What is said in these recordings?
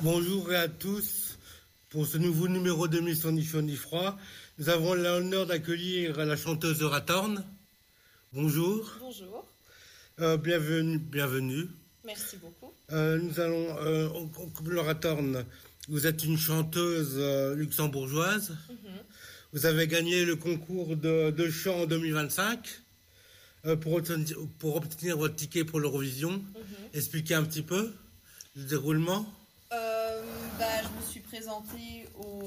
Bonjour à tous. Pour ce nouveau numéro de Mission Ni Chaud Ni Froid, nous avons l'honneur d'accueillir la chanteuse Laura Thorne. Bonjour. Bonjour. Bienvenue. Merci beaucoup. Laura Thorne, vous êtes une chanteuse luxembourgeoise. Mm-hmm. Vous avez gagné le concours de chant en 2025 pour obtenir votre ticket pour l'Eurovision. Mm-hmm. Expliquez un petit peu le déroulement. Je me suis présentée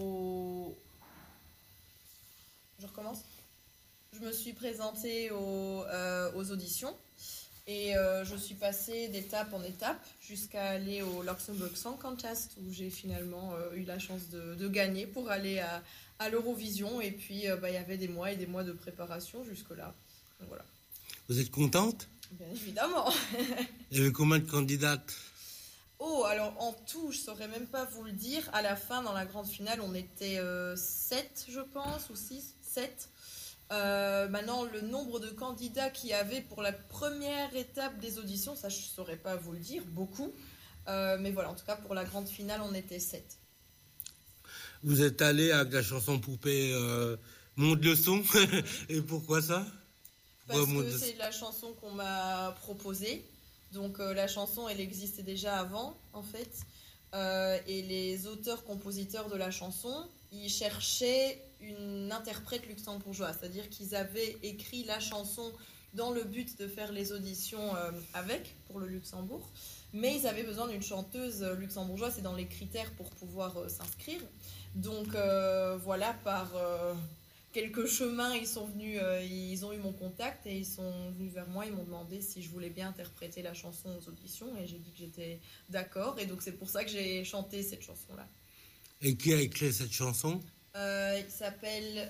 Je me suis présentée aux auditions et je suis passée d'étape en étape jusqu'à aller au Luxembourg Song Contest où j'ai finalement eu la chance de gagner pour aller à l'Eurovision. Et puis il y avait des mois et des mois de préparation jusque-là. Donc, voilà. Vous êtes contente ? Bien évidemment. Il y avait combien de candidates ? Alors en tout, je saurais même pas vous le dire. À la fin, dans la grande finale, on était 7, je pense, ou 6, 7. Maintenant, le nombre de candidats qu'il y avait pour la première étape des auditions, ça je saurais pas vous le dire, beaucoup. Mais voilà, en tout cas, pour la grande finale, on était 7. Vous êtes allé avec la chanson Poupée Monte le son. Et pourquoi ça ? Parce que c'est la chanson qu'on m'a proposée. Donc la chanson, elle existait déjà avant, en fait. Et les auteurs-compositeurs de la chanson, ils cherchaient une interprète luxembourgeoise. C'est-à-dire qu'ils avaient écrit la chanson dans le but de faire les auditions pour le Luxembourg. Mais ils avaient besoin d'une chanteuse luxembourgeoise, c'est dans les critères pour pouvoir s'inscrire. Donc voilà, par... quelques chemins, ils ont eu mon contact et ils sont venus vers moi, ils m'ont demandé si je voulais bien interpréter la chanson aux auditions et j'ai dit que j'étais d'accord et donc c'est pour ça que j'ai chanté cette chanson-là. Et qui a écrit cette chanson ? Il s'appelle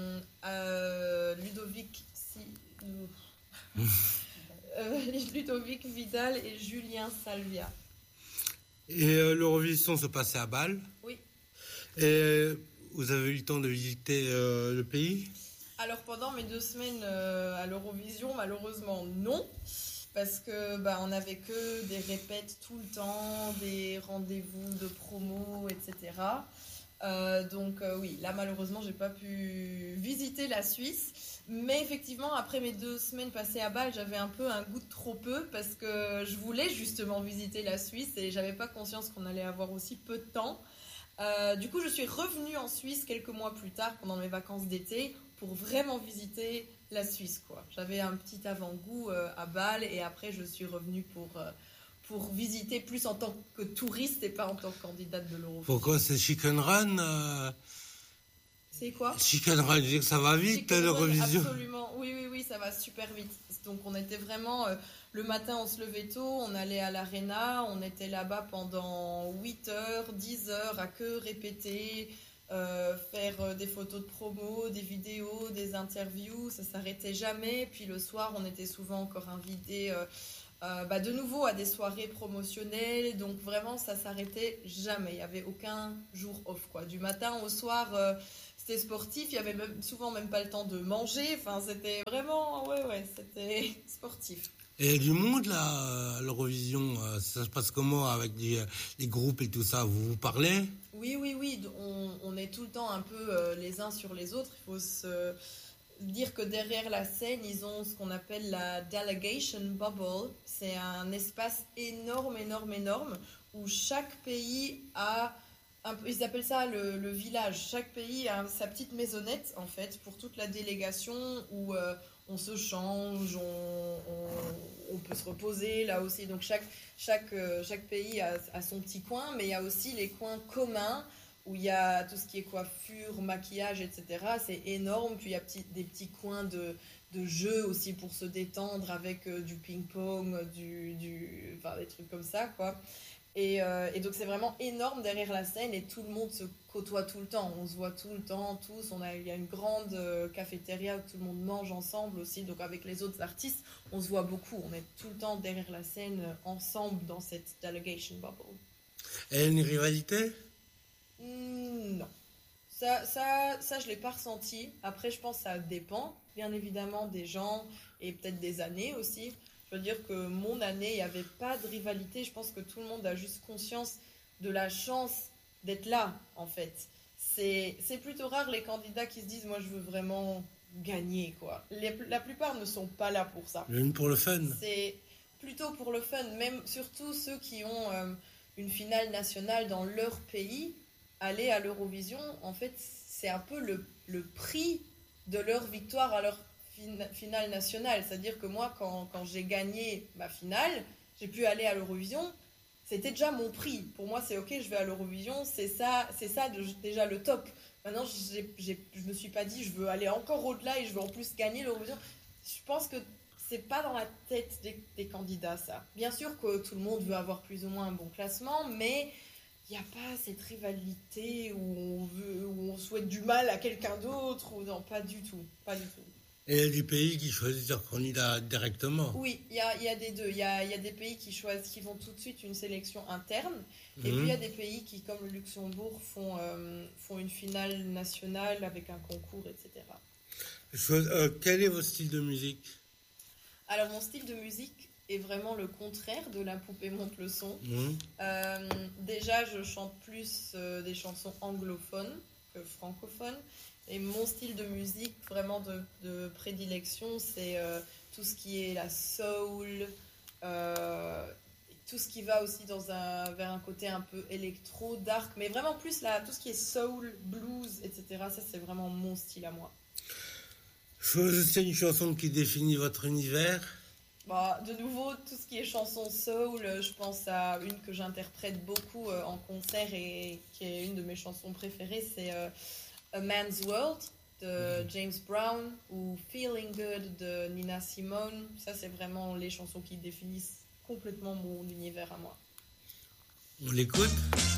Ludovic Vidal et Julien Salvia. Et l'Eurovision se passait à Bâle ? Oui. Et vous avez eu le temps de visiter le pays ? Alors pendant mes 2 semaines à l'Eurovision, malheureusement non, parce que on n'avait que des répètes tout le temps, des rendez-vous de promo, etc. Donc oui, là malheureusement j'ai pas pu visiter la Suisse, mais effectivement après mes 2 semaines passées à Bâle, j'avais un peu un goût de trop peu parce que je voulais justement visiter la Suisse et j'avais pas conscience qu'on allait avoir aussi peu de temps. Du coup, je suis revenue en Suisse quelques mois plus tard pendant mes vacances d'été pour vraiment visiter la Suisse, quoi. J'avais un petit avant-goût à Bâle et après je suis revenue pour visiter plus en tant que touriste et pas en tant que candidate de l'Eurovision. Pourquoi c'est Chicken Run C'est quoi ? Chicken Run, je veux dire que ça va vite l'Eurovision. Absolument, oui, ça va super vite. Donc on était vraiment... le matin, on se levait tôt, on allait à l'Arena, on était là-bas pendant 8 heures, 10 heures, à que répéter, faire des photos de promo, des vidéos, des interviews, ça s'arrêtait jamais. Puis le soir, on était souvent encore invités de nouveau à des soirées promotionnelles. Donc vraiment, ça s'arrêtait jamais. Il n'y avait aucun jour off, quoi. Du matin au soir... c'était sportif, il y avait souvent même pas le temps de manger, enfin c'était vraiment, c'était sportif. Et du monde là, à l'Eurovision, ça se passe comment avec les groupes et tout ça ? Vous vous parlez ? Oui, on est tout le temps un peu les uns sur les autres. Il faut se dire que derrière la scène, ils ont ce qu'on appelle la delegation bubble. C'est un espace énorme, où chaque pays a... Ils appellent ça le village. Chaque pays a sa petite maisonnette, en fait, pour toute la délégation où on se change, on peut se reposer là aussi. Donc chaque pays a son petit coin, mais il y a aussi les coins communs où il y a tout ce qui est coiffure, maquillage, etc. C'est énorme. Puis il y a des petits coins de jeux aussi pour se détendre avec du ping-pong, des trucs comme ça, quoi. Et donc c'est vraiment énorme derrière la scène et tout le monde se côtoie tout le temps. On se voit tout le temps, tous. Il y a une grande cafétéria où tout le monde mange ensemble aussi. Donc avec les autres artistes, on se voit beaucoup. On est tout le temps derrière la scène ensemble dans cette delegation bubble. Et une rivalité ? Non. Ça, je l'ai pas ressenti. Après, je pense que ça dépend, bien évidemment, des gens et peut-être des années aussi. Je veux dire que mon année, il n'y avait pas de rivalité. Je pense que tout le monde a juste conscience de la chance d'être là, en fait. C'est plutôt rare les candidats qui se disent, moi je veux vraiment gagner, quoi. La plupart ne sont pas là pour ça. Même pour le fun. C'est plutôt pour le fun, même surtout ceux qui ont une finale nationale dans leur pays, aller à l'Eurovision, en fait, c'est un peu le prix de leur victoire à leur finale nationale. C'est-à-dire que moi, quand j'ai gagné ma finale, j'ai pu aller à l'Eurovision, c'était déjà mon prix. Pour moi, c'est ok, je vais à l'Eurovision, c'est ça déjà le top. Maintenant, je me suis pas dit, je veux aller encore au-delà et je veux en plus gagner l'Eurovision. Je pense que c'est pas dans la tête des candidats, ça. Bien sûr que tout le monde veut avoir plus ou moins un bon classement, mais il n'y a pas cette rivalité où on souhaite du mal à quelqu'un d'autre, ou non, pas du tout, pas du tout. Et il y a des pays qui choisissent leurs candidats directement. Oui, il y a des deux. Il y a des pays qui choisissent, qui font tout de suite une sélection interne, et puis il y a des pays qui, comme le Luxembourg, font une finale nationale avec un concours, etc. Quel est votre style de musique? Alors, mon style de musique est vraiment le contraire de La poupée monte le son. Déjà, je chante plus des chansons anglophones que francophones. Et mon style de musique, vraiment de prédilection, c'est tout ce qui est la soul, tout ce qui va aussi vers un côté un peu électro, dark, mais vraiment plus tout ce qui est soul, blues, etc. Ça, c'est vraiment mon style à moi. C'est une chanson qui définit votre univers? Bah, de nouveau, tout ce qui est chanson soul, je pense à une que j'interprète beaucoup en concert et qui est une de mes chansons préférées, c'est A Man's World de James Brown ou Feeling Good de Nina Simone. Ça, c'est vraiment les chansons qui définissent complètement mon univers à moi. On l'écoute?